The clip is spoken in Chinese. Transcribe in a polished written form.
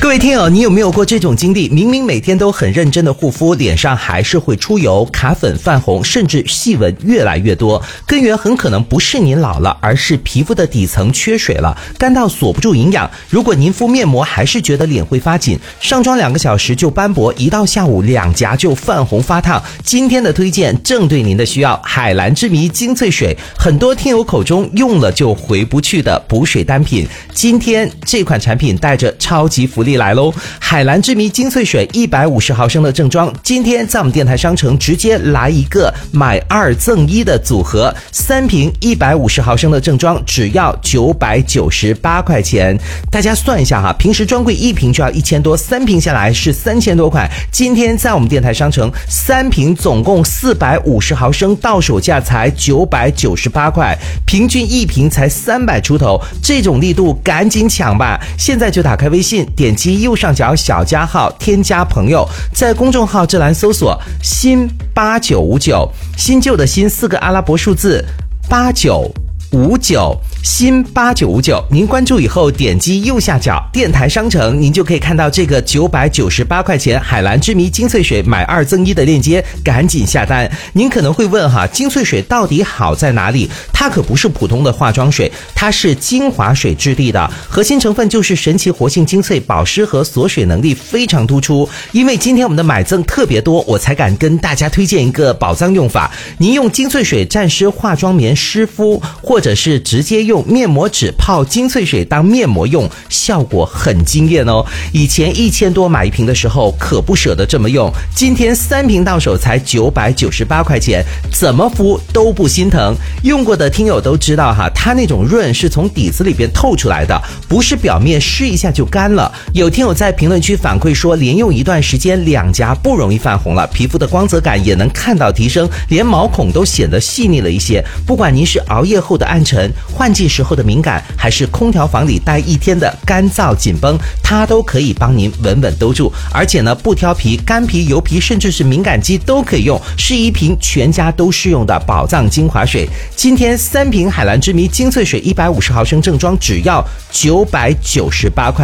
位听友，你有没有过这种经历？明明每天都很认真的护肤，脸上还是会出油、卡粉、泛红，甚至细纹越来越多。根源很可能不是您老了，而是皮肤的底层缺水了，干到锁不住营养。如果您敷面膜还是觉得脸会发紧，上妆2个小时就斑驳，一到下午两颊就泛红发烫，今天的推荐正对您的需要。海蓝之谜精粹水，很多听友口中用了就回不去的补水单品，今天这款产品带着超级福利来喽！海蓝之谜精粹水150毫升的正装，今天在我们电台商城直接来一个买2赠1的组合，3瓶150毫升的正装只要998块钱。大家算一下哈，平时专柜1瓶就要1000多，3瓶下来是3000多块。今天在我们电台商城3瓶总共450毫升，到手价才998块，平均1瓶才300出头，这种力度赶紧抢吧！现在就打开微信，点击右上角小加号，添加朋友，在公众号这栏搜索新8959，新旧的新4个阿拉伯数字8959，新8959，您关注以后点击右下角电台商城，您就可以看到这个998块钱海蓝之谜精粹水买2赠1的链接，赶紧下单。您可能会问哈，精粹水到底好在哪里？它可不是普通的化妆水，它是精华水质地的，核心成分就是神奇活性精粹，保湿和锁水能力非常突出。因为今天我们的买赠特别多，我才敢跟大家推荐一个宝藏用法。您用精粹水蘸湿化妆棉湿敷，或者是直接用面膜纸泡精粹水当面膜用，效果很惊艳哦。以前1000多买1瓶的时候可不舍得这么用，今天3瓶到手才998块钱，怎么敷都不心疼。用过的听友都知道哈，它那种润是从底子里边透出来的，不是表面湿一下就干了。有听友在评论区反馈说，连用一段时间两颊不容易泛红了，皮肤的光泽感也能看到提升，连毛孔都显得细腻了一些。不管您是熬夜后的暗沉、换季时候的敏感，还是空调房里待1天的干燥紧绷，它都可以帮您稳稳兜住。而且呢，不挑皮、干皮、油皮甚至是敏感肌都可以用，是一瓶全家都适用的宝藏精华水。今天3瓶海蓝之谜精粹水150毫升正装只要998块。